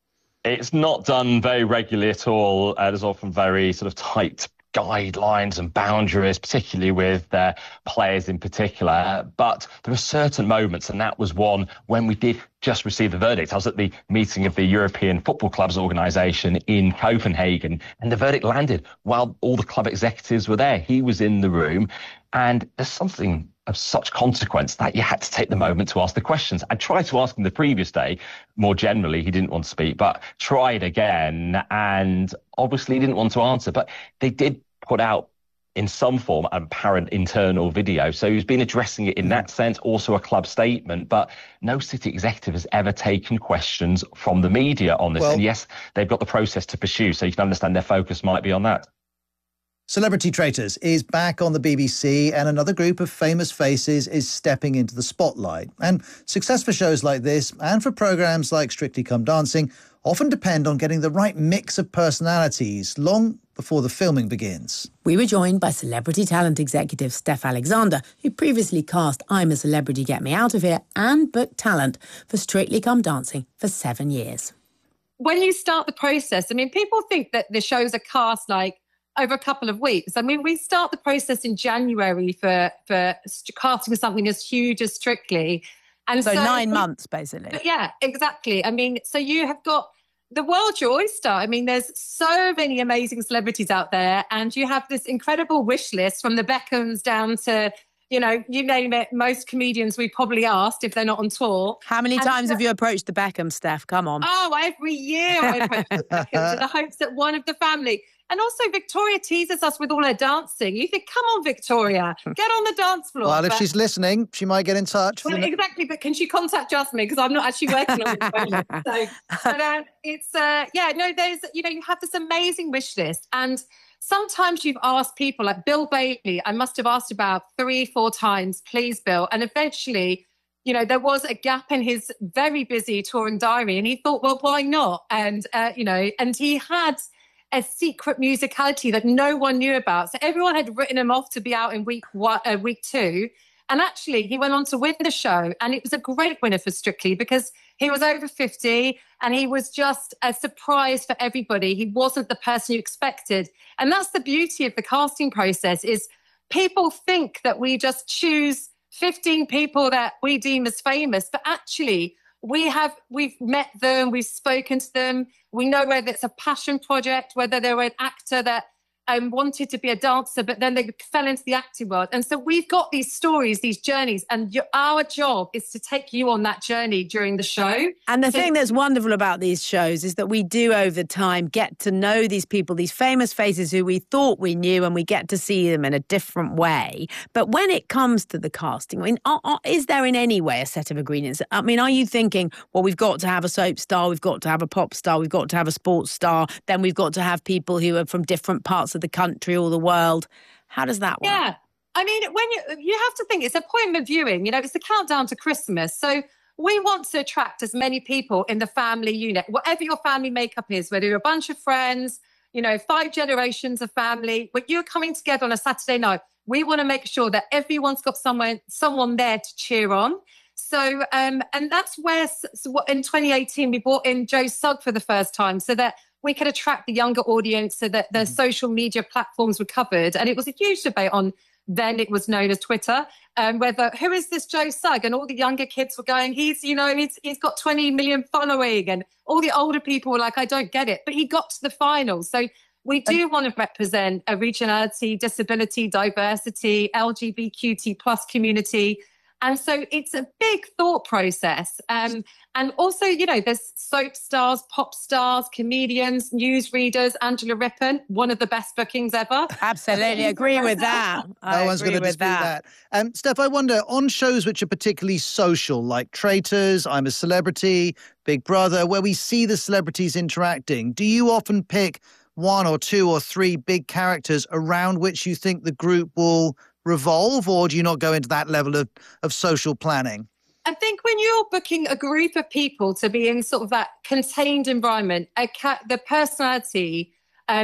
It's not done very regularly at all. There's often very sort of tight guidelines and boundaries, particularly with players in particular. But there are certain moments, and that was one when we did just receive the verdict. I was at the meeting of the European Football Clubs Organisation in Copenhagen, and the verdict landed while all the club executives were there. He was in the room, and there's something of such consequence that you had to take the moment to ask the questions. I tried to ask him the previous day, more generally, he didn't want to speak, but tried again, and obviously he didn't want to answer. But they did put out, in some form, an apparent internal video. So he's been addressing it in that sense, also a club statement, but no City executive has ever taken questions from the media on this. Well, and yes, they've got the process to pursue, so you can understand their focus might be on that. Celebrity Traitors is back on the BBC, and another group of famous faces is stepping into the spotlight. And success for shows like this, and for programmes like Strictly Come Dancing, often depend on getting the right mix of personalities long before the filming begins. We were joined by celebrity talent executive Steph Alexander, who previously cast I'm a Celebrity, Get Me Out of Here and booked talent for Strictly Come Dancing for 7 years. When you start the process, people think that the shows are cast over a couple of weeks. We start the process in January for casting something as huge as Strictly. And so 9 months, basically. Yeah, exactly. So you have got the world's your oyster. There's so many amazing celebrities out there, and you have this incredible wish list from the Beckhams down to, you name it, most comedians we probably asked if they're not on tour. How many times have you approached the Beckhams, Steph? Come on. Oh, every year I approach the Beckhams in the hopes that one of the family. And also Victoria teases us with all her dancing. You think, come on, Victoria, get on the dance floor. Well, if she's listening, she might get in touch. Well, exactly, but can she contact Jasmine? Because I'm not actually working on it. There's, you have this amazing wish list. And sometimes you've asked people, like Bill Bailey, I must have asked about 3-4 times, please, Bill. And eventually, there was a gap in his very busy touring diary. And he thought, well, why not? And, and he had a secret musicality that no one knew about. So everyone had written him off to be out in week 2. And actually, he went on to win the show. And it was a great winner for Strictly because he was over 50 and he was just a surprise for everybody. He wasn't the person you expected. And that's the beauty of the casting process, is people think that we just choose 15 people that we deem as famous, but actually we've met them, we've spoken to them. We know whether it's a passion project, whether they're an actor that wanted to be a dancer, but then they fell into the acting world. And so we've got these stories, these journeys, and our job is to take you on that journey during the show. And the thing that's wonderful about these shows is that we do over time get to know these people, these famous faces who we thought we knew, and we get to see them in a different way. But when it comes to the casting, I mean, is there in any way a set of ingredients? I mean, are you thinking, well, we've got to have a soap star, we've got to have a pop star, we've got to have a sports star, then we've got to have people who are from different parts of the country or the world? How does that work? Yeah, I mean, when you have to think, it's appointment viewing, it's the countdown to Christmas. So we want to attract as many people in the family unit, whatever your family makeup is, whether you're a bunch of friends, 5 generations of family, when you're coming together on a Saturday night, we want to make sure that everyone's got someone there to cheer on. So, and that's where in 2018, we brought in Joe Sugg for the first time so that we could attract the younger audience, so that the social media platforms were covered. And it was a huge debate on, then it was known as Twitter, whether, who is this Joe Sugg? And all the younger kids were going, he's got 20 million following. And all the older people were like, I don't get it. But he got to the final. So we do want to represent a regionality, disability, diversity, LGBTQ+ community. And so it's a big thought process. And also, there's soap stars, pop stars, comedians, newsreaders. Angela Rippon, one of the best bookings ever. Absolutely agree with that. No one's going to dispute that. Steph, I wonder, on shows which are particularly social, like Traitors, I'm a Celebrity, Big Brother, where we see the celebrities interacting, do you often pick 1 or 2 or 3 big characters around which you think the group will revolve, or do you not go into that level of social planning? I think when you're booking a group of people to be in sort of that contained environment, the personality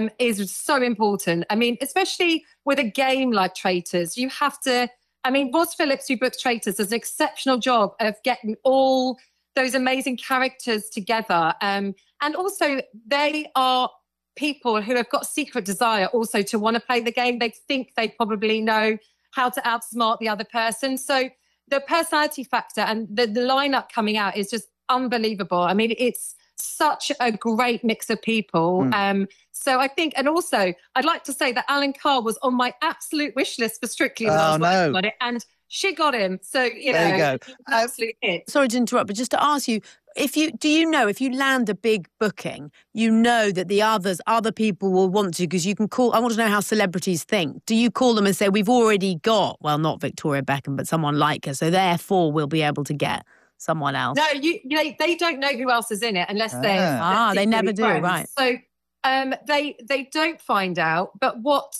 is so important. I mean, especially with a game like Traitors, you have to, Roz Phillips, who booked Traitors, does an exceptional job of getting all those amazing characters together. And also they are people who have got secret desire also to want to play the game. They think they probably know how to outsmart the other person. So the personality factor and the lineup coming out is just unbelievable. I mean, it's such a great mix of people. So I think, and also I'd like to say that Alan Carr was on my absolute wish list for Strictly when I was working on it, and she got him. So, there you go. Absolute hit. Sorry to interrupt, but just to ask you, if you land a big booking, that the other people will want to, because you can call, I want to know how celebrities think. Do you call them and say, we've already got, well, not Victoria Beckham, but someone like her, so therefore we'll be able to get someone else? No, they don't know who else is in it unless they're they never do, friends. right. So they don't find out, but what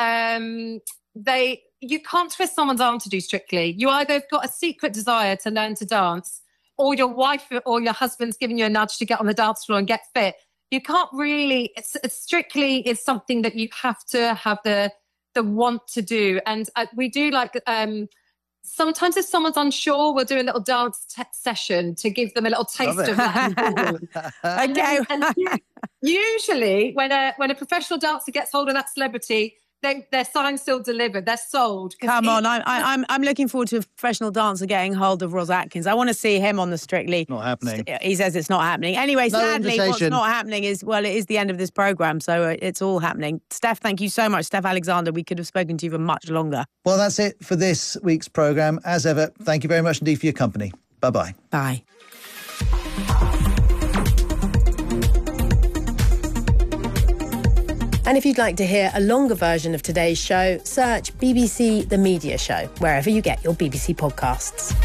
you can't twist someone's arm to do Strictly. You either have got a secret desire to learn to dance, or your wife or your husband's giving you a nudge to get on the dance floor and get fit. You can't really, Strictly is something that you have to have the want to do. And we do sometimes if someone's unsure, we'll do a little dance session to give them a little taste of that. Okay. And usually when a professional dancer gets hold of that celebrity, they're signed, still delivered. They're sold. Come on, I'm looking forward to a professional dancer getting hold of Ross Atkins. I want to see him on the Strictly. Not happening. He says it's not happening. Anyway, sadly, what's not happening is, well, it is the end of this programme, so it's all happening. Steph, thank you so much. Steph Alexander, we could have spoken to you for much longer. Well, that's it for this week's programme. As ever, thank you very much indeed for your company. Bye-bye. Bye. And if you'd like to hear a longer version of today's show, search BBC The Media Show, wherever you get your BBC podcasts.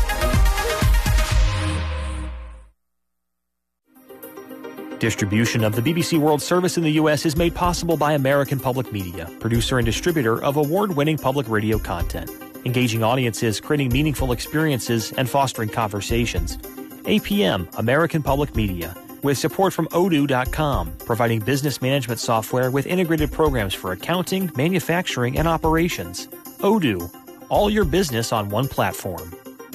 Distribution of the BBC World Service in the U.S. is made possible by American Public Media, producer and distributor of award-winning public radio content, engaging audiences, creating meaningful experiences, and fostering conversations. APM, American Public Media, with support from Odoo.com, providing business management software with integrated programs for accounting, manufacturing, and operations. Odoo, all your business on one platform.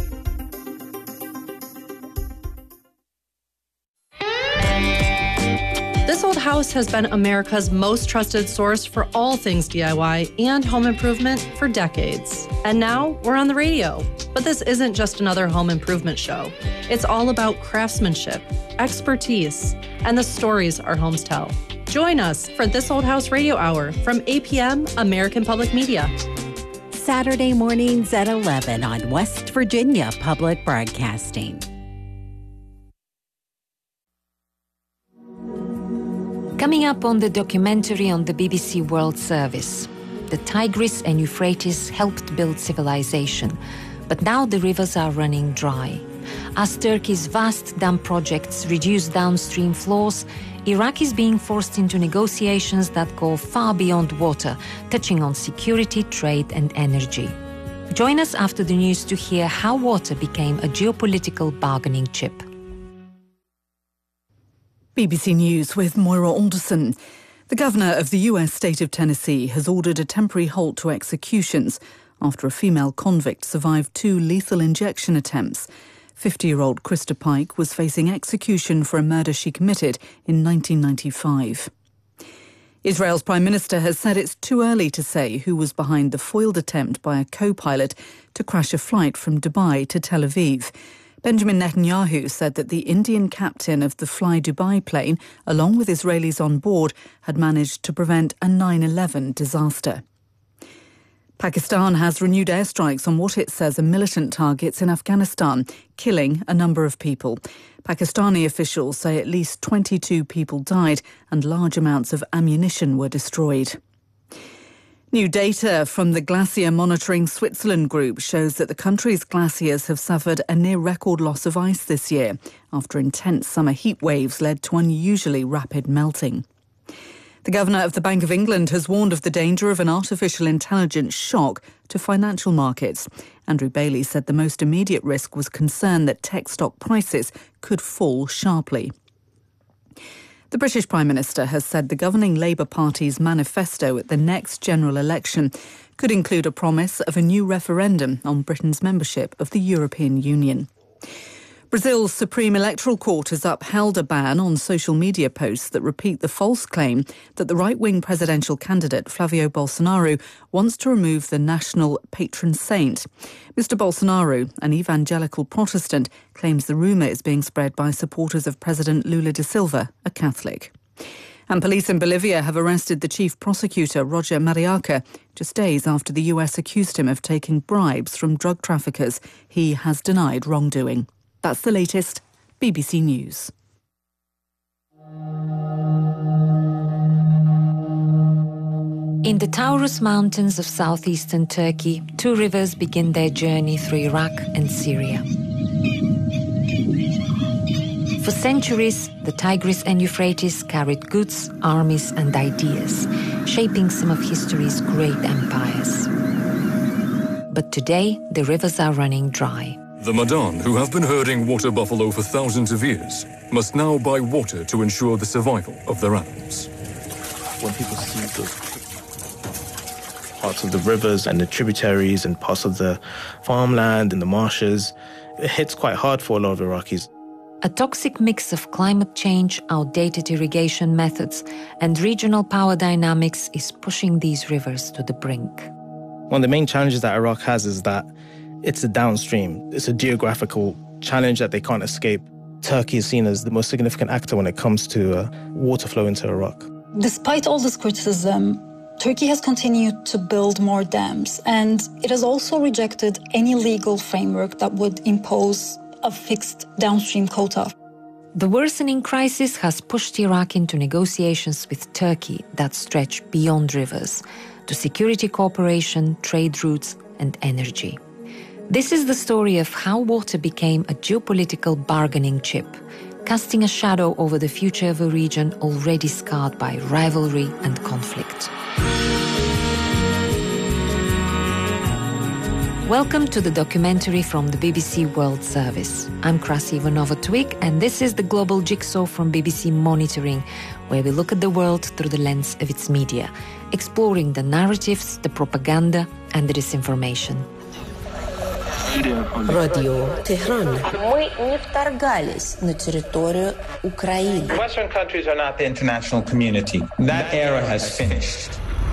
This old house has been America's most trusted source for all things DIY and home improvement for decades. And now we're on the radio. But this isn't just another home improvement show. It's all about craftsmanship, expertise, and the stories our homes tell. Join us for This Old House Radio Hour from 8 p.m. American Public Media. Saturday mornings at 11 on West Virginia Public Broadcasting. Coming up on the documentary on the BBC World Service, the Tigris and Euphrates helped build civilization, but now the rivers are running dry. As Turkey's vast dam projects reduce downstream flows, Iraq is being forced into negotiations that go far beyond water, touching on security, trade and energy. Join us after the news to hear how water became a geopolitical bargaining chip. BBC News with Moira Alderson. The governor of the US state of Tennessee has ordered a temporary halt to executions after a female convict survived 2 lethal injection attempts. 50-year-old Krista Pike was facing execution for a murder she committed in 1995. Israel's Prime Minister has said it's too early to say who was behind the foiled attempt by a co-pilot to crash a flight from Dubai to Tel Aviv. Benjamin Netanyahu said that the Indian captain of the Fly Dubai plane, along with Israelis on board, had managed to prevent a 9/11 disaster. Pakistan has renewed airstrikes on what it says are militant targets in Afghanistan, killing a number of people. Pakistani officials say at least 22 people died and large amounts of ammunition were destroyed. New data from the Glacier Monitoring Switzerland group shows that the country's glaciers have suffered a near-record loss of ice this year after intense summer heat waves led to unusually rapid melting. The Governor of the Bank of England has warned of the danger of an artificial intelligence shock to financial markets. Andrew Bailey said the most immediate risk was concern that tech stock prices could fall sharply. The British Prime Minister has said the governing Labour Party's manifesto at the next general election could include a promise of a new referendum on Britain's membership of the European Union. Brazil's Supreme Electoral Court has upheld a ban on social media posts that repeat the false claim that the right-wing presidential candidate Flavio Bolsonaro wants to remove the national patron saint. Mr. Bolsonaro, an evangelical Protestant, claims the rumour is being spread by supporters of President Lula da Silva, a Catholic. And police in Bolivia have arrested the chief prosecutor, Roger Mariaca, just days after the US accused him of taking bribes from drug traffickers. He has denied wrongdoing. That's the latest. BBC News. In the Taurus Mountains of southeastern Turkey, 2 rivers begin their journey through Iraq and Syria. For centuries, the Tigris and Euphrates carried goods, armies and ideas, shaping some of history's great empires. But today, the rivers are running dry. The Madan, who have been herding water buffalo for thousands of years, must now buy water to ensure the survival of their animals. When people see those parts of the rivers and the tributaries and parts of the farmland and the marshes, it hits quite hard for a lot of Iraqis. A toxic mix of climate change, outdated irrigation methods, and regional power dynamics is pushing these rivers to the brink. One of the main challenges that Iraq has is that it's a downstream. It's a geographical challenge that they can't escape. Turkey is seen as the most significant actor when it comes to water flow into Iraq. Despite all this criticism, Turkey has continued to build more dams, and it has also rejected any legal framework that would impose a fixed downstream quota. The worsening crisis has pushed Iraq into negotiations with Turkey that stretch beyond rivers, to security cooperation, trade routes, and energy. This is the story of how water became a geopolitical bargaining chip, casting a shadow over the future of a region already scarred by rivalry and conflict. Welcome to the documentary from the BBC World Service. I'm Krasi Ivanova-Twig, and this is the Global Jigsaw from BBC Monitoring, where we look at the world through the lens of its media, exploring the narratives, the propaganda, and the disinformation. Radio Tehran. Мы не вторгались на территорию Украины. Western countries are not the international community. That era has finished.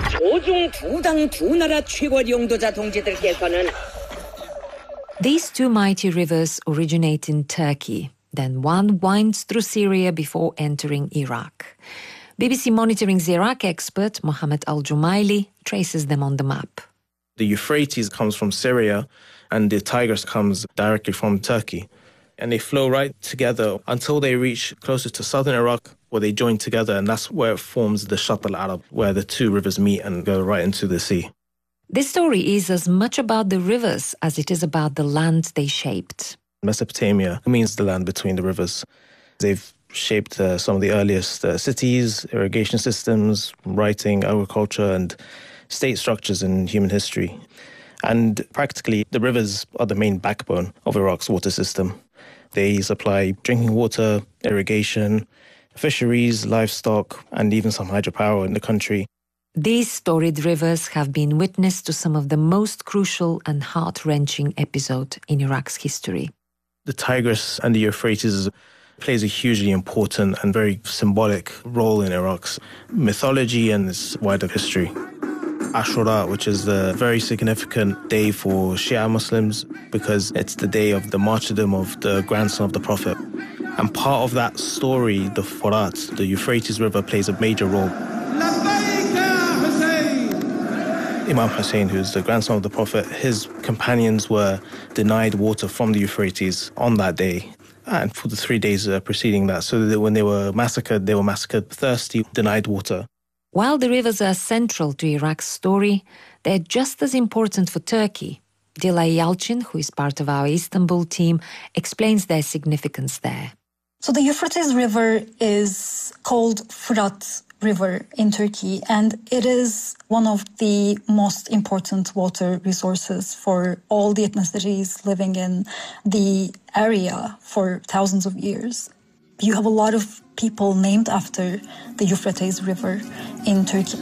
These 2 mighty rivers originate in Turkey. Then one winds through Syria before entering Iraq. BBC Monitoring's Iraq expert, Mohammed Al-Jumaili, traces them on the map. The Euphrates comes from Syria and the Tigris comes directly from Turkey. And they flow right together until they reach closer to southern Iraq, where they join together, and that's where it forms the Shatt al-Arab, where the two rivers meet and go right into the sea. This story is as much about the rivers as it is about the land they shaped. Mesopotamia means the land between the rivers. They've shaped some of the earliest cities, irrigation systems, writing, agriculture, and state structures in human history. And practically, the rivers are the main backbone of Iraq's water system. They supply drinking water, irrigation, fisheries, livestock, and even some hydropower in the country. These storied rivers have been witness to some of the most crucial and heart-wrenching episodes in Iraq's history. The Tigris and the Euphrates plays a hugely important and very symbolic role in Iraq's mythology and its wider history. Ashura, which is a very significant day for Shia Muslims because it's the day of the martyrdom of the grandson of the Prophet. And part of that story, the Furat, the Euphrates River, plays a major role. Imam Hussein, who's the grandson of the Prophet, his companions were denied water from the Euphrates on that day and for the 3 days preceding that. So that when they were massacred thirsty, denied water. While the rivers are central to Iraq's story, they're just as important for Turkey. Dilay Yalcin, who is part of our Istanbul team, explains their significance there. So the Euphrates River is called Fırat River in Turkey, and it is one of the most important water resources for all the ethnicities living in the area for thousands of years. You have a lot of people named after the Euphrates River in Turkey.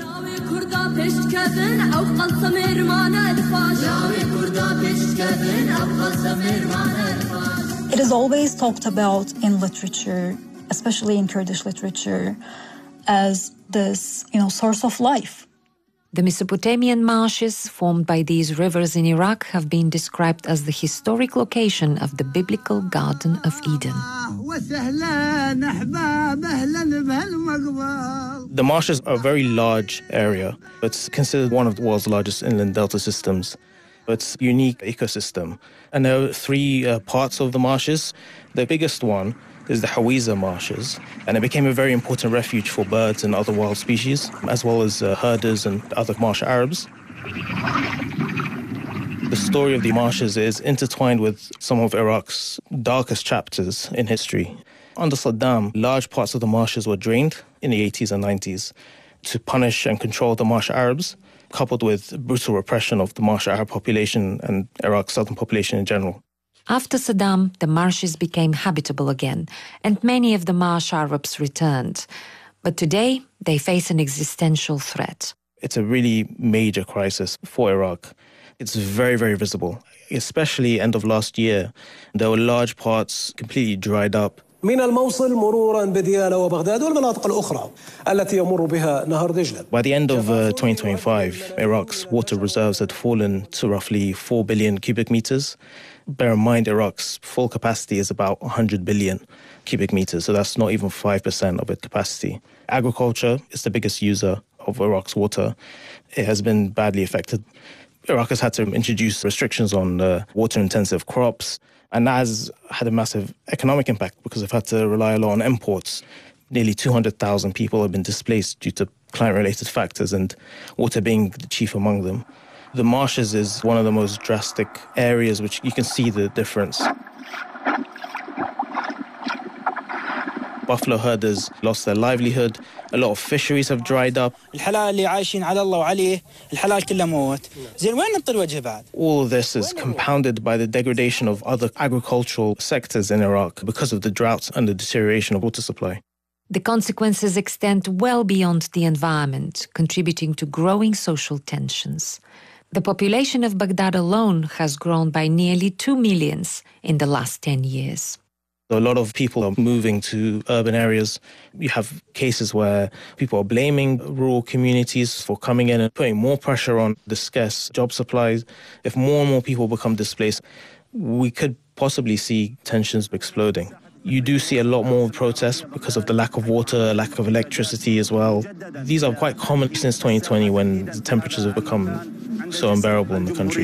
It is always talked about in literature, especially in Kurdish literature, as this, source of life. The Mesopotamian marshes formed by these rivers in Iraq have been described as the historic location of the biblical Garden of Eden. The marshes are a very large area. It's considered one of the world's largest inland delta systems. It's a unique ecosystem. And there are three parts of the marshes. The biggest one is the Hawiza marshes, and it became a very important refuge for birds and other wild species, as well as herders and other marsh Arabs. The story of the marshes is intertwined with some of Iraq's darkest chapters in history. Under Saddam, large parts of the marshes were drained in the 80s and 90s to punish and control the marsh Arabs, coupled with brutal repression of the marsh Arab population and Iraq's southern population in general. After Saddam, the marshes became habitable again, and many of the marsh Arabs returned. But today, they face an existential threat. It's a really major crisis for Iraq. It's very, very visible. Especially end of last year, there were large parts completely dried up. من الموصل مرورا بديانة وبغداد والمناطق الأخرى التي يمر بها نهر دجلة. By the end of 2025, Iraq's water reserves had fallen to roughly 4 billion cubic meters. Bear in mind, Iraq's full capacity is about 100 billion cubic meters, so that's not even 5% of its capacity. Agriculture is the biggest user of Iraq's water. It has been badly affected. Iraq has had to introduce restrictions on water-intensive crops, and that has had a massive economic impact because they've had to rely a lot on imports. Nearly 200,000 people have been displaced due to climate-related factors, and water being the chief among them. The marshes is one of the most drastic areas which you can see the difference. Buffalo herders lost their livelihood. A lot of fisheries have dried up. All of this is compounded by the degradation of other agricultural sectors in Iraq because of the drought and the deterioration of water supply. The consequences extend well beyond the environment, contributing to growing social tensions. The population of Baghdad alone has grown by nearly 2 million in the last 10 years. A lot of people are moving to urban areas. You have cases where people are blaming rural communities for coming in and putting more pressure on the scarce job supplies. If more and more people become displaced, we could possibly see tensions exploding. You do see a lot more protests because of the lack of water, lack of electricity as well. These are quite common since 2020 when the temperatures have become so unbearable in the country.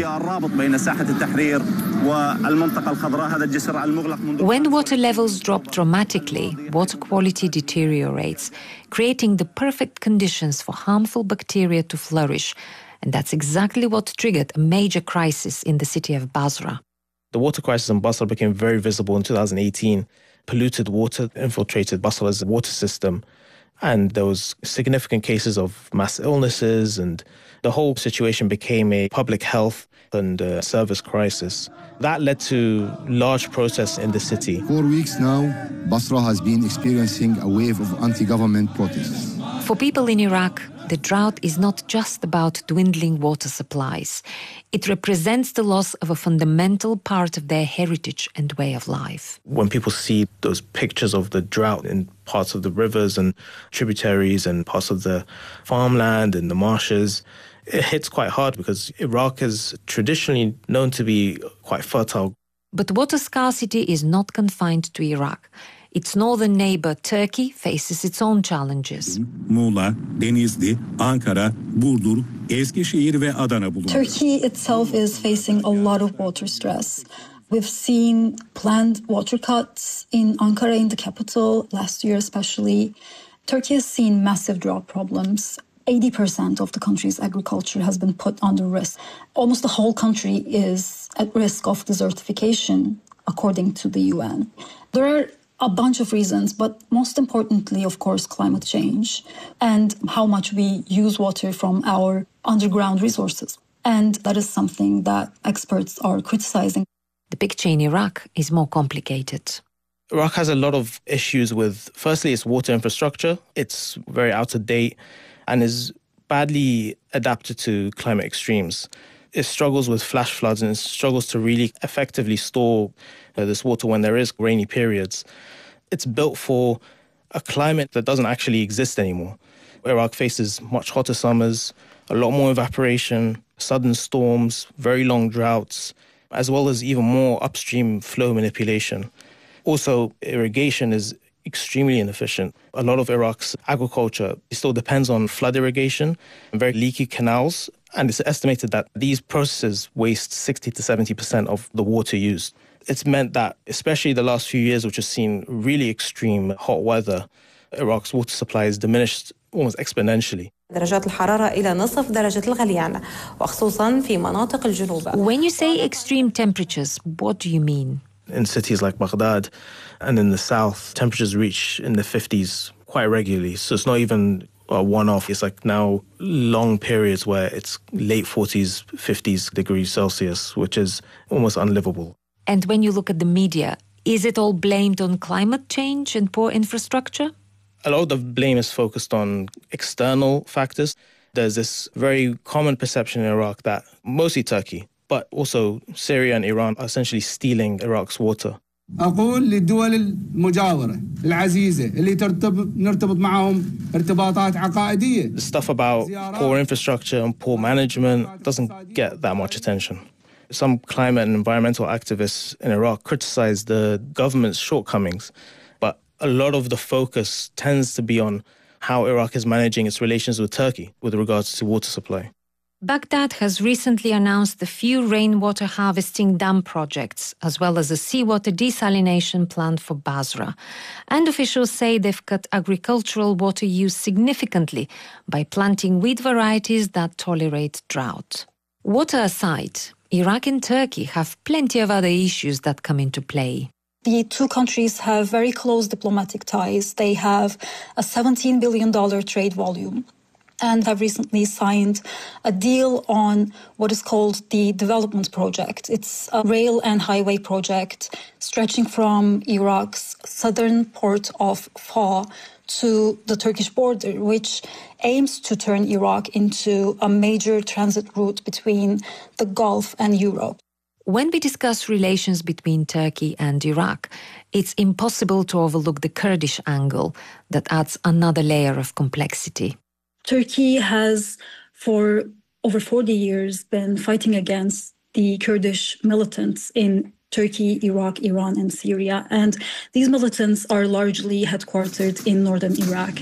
When water levels drop dramatically, water quality deteriorates, creating the perfect conditions for harmful bacteria to flourish. And that's exactly what triggered a major crisis in the city of Basra. The water crisis in Basra became very visible in 2018. Polluted water infiltrated Basra's water system, and there was significant cases of mass illnesses, and the whole situation became a public health and service crisis. That led to large protests in the city. 4 weeks now, Basra has been experiencing a wave of anti-government protests. For people in Iraq, the drought is not just about dwindling water supplies. It represents the loss of a fundamental part of their heritage and way of life. When people see those pictures of the drought in parts of the rivers and tributaries and parts of the farmland and the marshes, it hits quite hard because Iraq is traditionally known to be quite fertile. But water scarcity is not confined to Iraq. Its northern neighbor, Turkey, faces its own challenges. Muğla, Denizli, Ankara, Burdur, Eskişehir ve Adana bulundu. Turkey itself is facing a lot of water stress. We've seen planned water cuts in Ankara, in the capital, last year especially. Turkey has seen massive drought problems. 80% of the country's agriculture has been put under risk. Almost the whole country is at risk of desertification, according to the UN. There are a bunch of reasons, but most importantly, of course, climate change and how much we use water from our underground resources. And that is something that experts are criticizing. The picture in Iraq is more complicated. Iraq has a lot of issues with, firstly, its water infrastructure. It's very out of date and is badly adapted to climate extremes. It struggles with flash floods and it struggles to really effectively store this water when there is rainy periods. It's built for a climate that doesn't actually exist anymore. Iraq faces much hotter summers, a lot more evaporation, sudden storms, very long droughts, as well as even more upstream flow manipulation. Also, irrigation is extremely inefficient. A lot of Iraq's agriculture still depends on flood irrigation and very leaky canals, and it's estimated that these processes waste 60 to 70% of the water used. It's meant that, especially the last few years, which has seen really extreme hot weather, Iraq's water supply has diminished almost exponentially. درجات الحرارة إلى نصف درجة الغليان وخصوصا في مناطق الجنوب. When you say extreme temperatures, what do you mean? In cities like Baghdad and in the south, temperatures reach in the 50s quite regularly. So it's not even a one-off. It's like now long periods where it's late 40s, 50s degrees Celsius, which is almost unlivable. And when you look at the media, is it all blamed on climate change and poor infrastructure? A lot of the blame is focused on external factors. There's this very common perception in Iraq that mostly Turkey, but also Syria and Iran are essentially stealing Iraq's water. أقول للدول المجاورة العزيزة اللي نرتبط معهم ارتباطات عقائدية. The stuff about poor infrastructure and poor management doesn't get that much attention. Some climate and environmental activists in Iraq criticize the government's shortcomings, but a lot of the focus tends to be on how Iraq is managing its relations with Turkey with regards to water supply. Baghdad has recently announced a few rainwater harvesting dam projects, as well as a seawater desalination plant for Basra. And officials say they've cut agricultural water use significantly by planting wheat varieties that tolerate drought. Water aside, Iraq and Turkey have plenty of other issues that come into play. The two countries have very close diplomatic ties. They have a $17 billion trade volume and have recently signed a deal on what is called the Development Project. It's a rail and highway project stretching from Iraq's southern port of Fa to the Turkish border, which aims to turn Iraq into a major transit route between the Gulf and Europe. When we discuss relations between Turkey and Iraq, it's impossible to overlook the Kurdish angle that adds another layer of complexity. Turkey has, for over 40 years, been fighting against the Kurdish militants in Turkey, Iraq, Iran, and Syria. And these militants are largely headquartered in northern Iraq.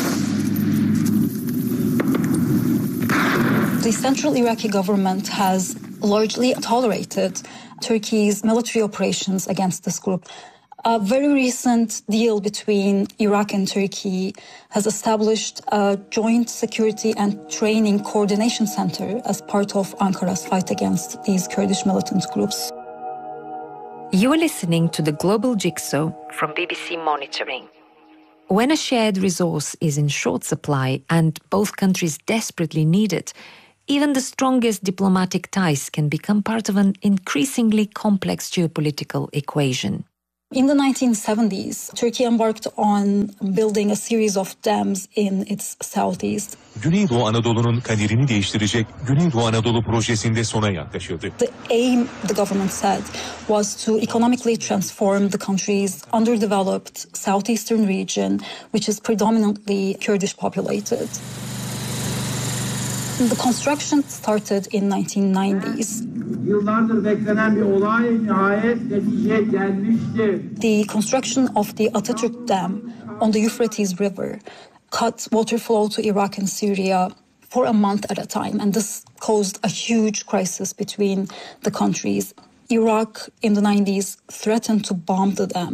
The central Iraqi government has largely tolerated Turkey's military operations against this group. A very recent deal between Iraq and Turkey has established a joint security and training coordination center as part of Ankara's fight against these Kurdish militant groups. You are listening to the Global Jigsaw from BBC Monitoring. When a shared resource is in short supply and both countries desperately need it, even the strongest diplomatic ties can become part of an increasingly complex geopolitical equation. In the 1970s, Turkey embarked on building a series of dams in its southeast. Güneydoğu Anadolu'nun kaderini değiştirecek Güneydoğu Anadolu projesinde sona yaklaşıldı. The aim, the government said, was to economically transform the country's underdeveloped southeastern region, which is predominantly Kurdish populated. The construction started in 1990s. Yıllardır beklenen bir olay nihayet neticeye gelmiştir. The construction of the Atatürk Dam on the Euphrates River cut water flow to Iraq and Syria for a month at a time, and this caused a huge crisis between the countries. Iraq in the 90s threatened to bomb the dam.